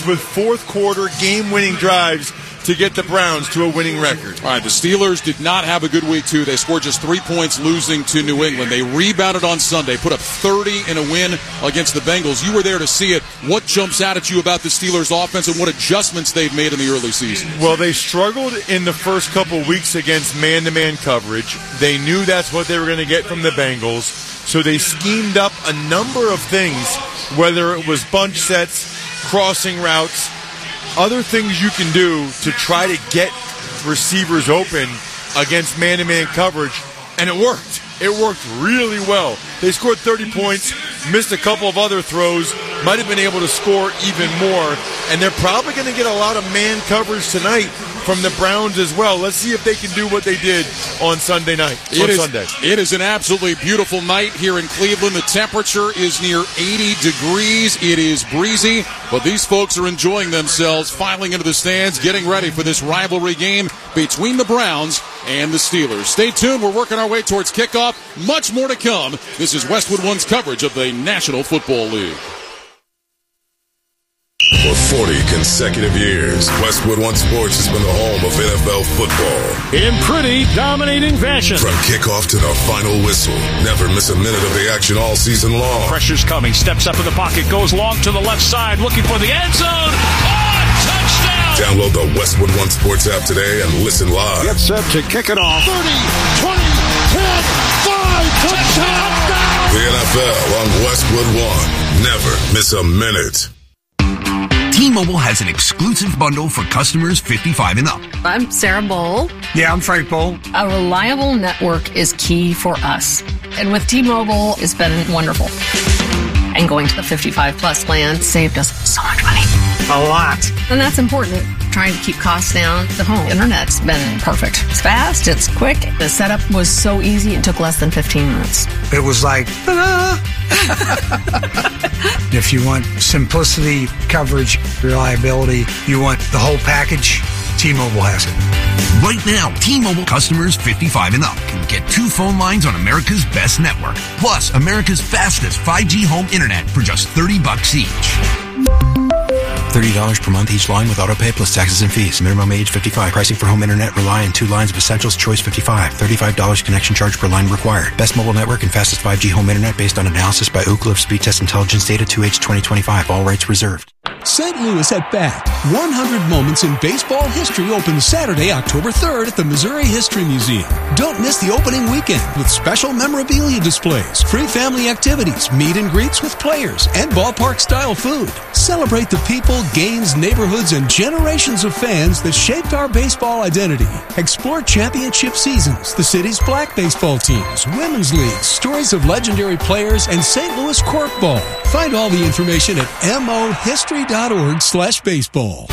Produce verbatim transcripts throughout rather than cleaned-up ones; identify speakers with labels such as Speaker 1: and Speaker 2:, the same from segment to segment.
Speaker 1: drives with fourth-quarter game-winning drives to get the Browns to a winning record.
Speaker 2: All right, the Steelers did not have a good week, too. They scored just three points losing to New England. They rebounded on Sunday, put up thirty in a win against the Bengals. You were there to see it. What jumps out at you about the Steelers' offense and what adjustments they've made in the early season?
Speaker 1: Well, they struggled in the first couple weeks against man-to-man coverage. They knew that's what they were going to get from the Bengals, so they schemed up a number of things, whether it was bunch sets, crossing routes, other things you can do to try to get receivers open against man-to-man coverage, and it worked. It worked really well. They scored thirty points, missed a couple of other throws, might have been able to score even more, and they're probably going to get a lot of man coverage tonight from the Browns as well. Let's see if they can do what they did on Sunday night.
Speaker 2: It
Speaker 1: on
Speaker 2: is,
Speaker 1: Sunday.
Speaker 2: It is an absolutely beautiful night here in Cleveland. The temperature is near eighty degrees. It is breezy, but these folks are enjoying themselves, filing into the stands, getting ready for this rivalry game between the Browns and the Steelers. Stay tuned. We're working our way towards kickoff. Much more to come. This is Westwood One's coverage of the National Football League.
Speaker 3: For forty consecutive years, Westwood One Sports has been the home of N F L football.
Speaker 4: In pretty dominating fashion.
Speaker 3: From kickoff to the final whistle, never miss a minute of the action all season long.
Speaker 4: Pressure's coming, steps up in the pocket, goes long to the left side, looking for the end zone. Oh, touchdown!
Speaker 3: Download the Westwood One Sports app today and listen live.
Speaker 4: Get set to kick it off.
Speaker 5: thirty, twenty, ten, five, touchdown!
Speaker 3: The N F L on Westwood One. Never miss a minute.
Speaker 6: T-Mobile has an exclusive bundle for customers fifty-five and up.
Speaker 7: I'm Sarah Bowl.
Speaker 8: Yeah, I'm Frank Bowl.
Speaker 7: A reliable network is key for us. And with T-Mobile, it's been wonderful. And going to the fifty-five plus plan saved us so much money.
Speaker 8: A lot.
Speaker 7: And that's important. Trying to keep costs down. The home internet's been perfect. It's fast. It's quick. The setup was so easy. It took less than fifteen minutes.
Speaker 8: It was like, ta-da! If you want simplicity, coverage, reliability, you want the whole package, T-Mobile has it.
Speaker 6: Right now, T-Mobile customers fifty-five and up can get two phone lines on America's best network, plus America's fastest five G home internet for just thirty bucks each.
Speaker 9: thirty dollars per month each line with autopay plus taxes and fees. Minimum age fifty-five. Pricing for home internet rely on two lines of Essentials Choice fifty-five. thirty-five dollars connection charge per line required. Best mobile network and fastest five G home internet based on analysis by Ookla of Speed Test Intelligence Data two H twenty twenty-five. All rights reserved.
Speaker 10: Saint Louis at Bat. one hundred Moments in Baseball History opens Saturday, October third at the Missouri History Museum. Don't miss the opening weekend with special memorabilia displays, free family activities, meet and greets with players, and ballpark-style food. Celebrate the people, games, neighborhoods, and generations of fans that shaped our baseball identity. Explore championship seasons, the city's black baseball teams, women's leagues, stories of legendary players, and Saint Louis Corkball. Find all the information at mohistory.org slash baseball.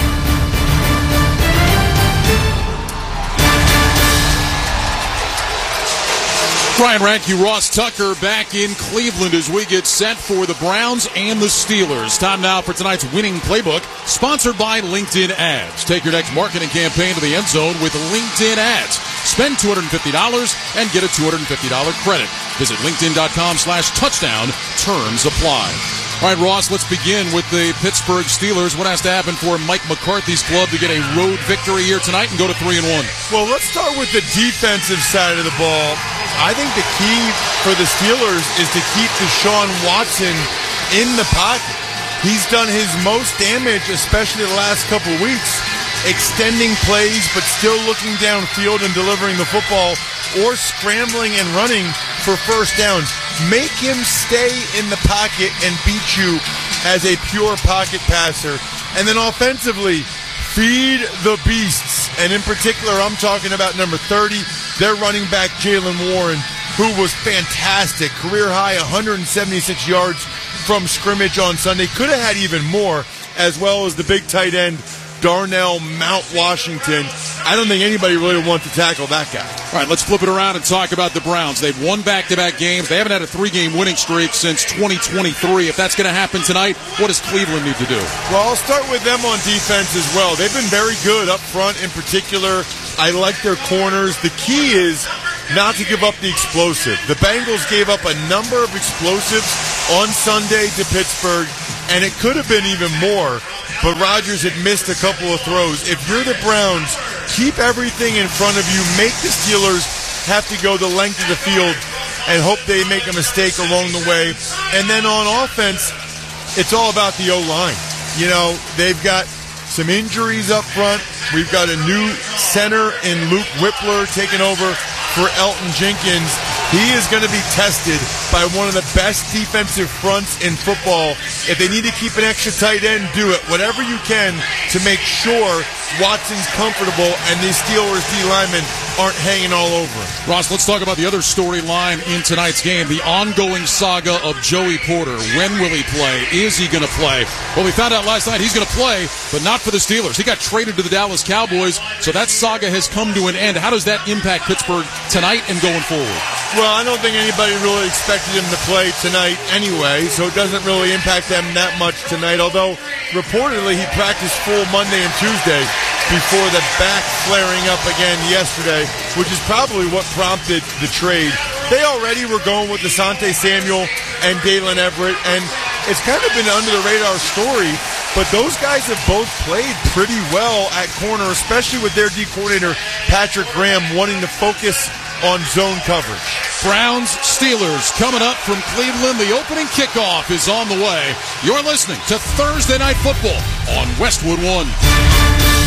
Speaker 2: Brian Ranke, Ross Tucker back in Cleveland as we get set for the Browns and the Steelers. Time now for tonight's winning playbook, sponsored by LinkedIn Ads. Take your next marketing campaign to the end zone with LinkedIn Ads. Spend two hundred fifty dollars and get a two hundred fifty dollars credit. Visit linkedin.com slash touchdown. Terms apply. All right, Ross, let's begin with the Pittsburgh Steelers. What has to happen for Mike McCarthy's club to get a road victory here tonight and go to three and one?
Speaker 1: Well, let's start with the defensive side of the ball. I think the key for the Steelers is to keep Deshaun Watson in the pocket. He's done his most damage, especially the last couple of weeks, extending plays but still looking downfield and delivering the football or scrambling and running for first downs. Make him stay in the pocket and beat you as a pure pocket passer. And then offensively, feed the beasts. And in particular, I'm talking about number thirty, their running back, Jaylen Warren, who was fantastic. Career high, one hundred seventy-six yards from scrimmage on Sunday. Could have had even more, as well as the big tight end, Darnell Mount Washington. I don't think anybody really wants to tackle that guy.
Speaker 2: All right, let's flip it around and talk about the Browns. They've won back-to-back games. They haven't had a three-game winning streak since twenty twenty-three. If that's going to happen tonight, what does Cleveland need to do?
Speaker 1: Well, I'll start with them on defense as well. They've been very good up front in particular. I like their corners. The key is not to give up the explosive. The Bengals gave up a number of explosives on Sunday to Pittsburgh, and it could have been even more but Rodgers had missed a couple of throws. If you're the Browns, keep everything in front of you. Make the Steelers have to go the length of the field and hope they make a mistake along the way. And then on offense, it's all about the O-line. You know, they've got some injuries up front. We've got a new center in Luke Whippler taking over for Elton Jenkins. He is going to be tested by one of the best defensive fronts in football. If they need to keep an extra tight end, do it. Whatever you can to make sure Watson's comfortable and these Steelers D-linemen aren't hanging all over him.
Speaker 2: Ross, let's talk about the other storyline in tonight's game, the ongoing saga of Joey Porter. When will he play? Is he going to play? Well, we found out last night he's going to play, but not for the Steelers. He got traded to the Dallas Cowboys, so that saga has come to an end. How does that impact Pittsburgh tonight and going forward?
Speaker 1: Well, I don't think anybody really expected him to play tonight anyway, so it doesn't really impact them that much tonight, although reportedly he practiced full Monday and Tuesday before the back flaring up again yesterday, which is probably what prompted the trade. They already were going with Asante Samuel and Dalen Everett, and it's kind of been under the radar story, but those guys have both played pretty well at corner, especially with their D coordinator, Patrick Graham, wanting to focus on zone coverage.
Speaker 2: Browns, Steelers coming up from Cleveland. The opening kickoff is on the way. You're listening to Thursday Night Football on Westwood One.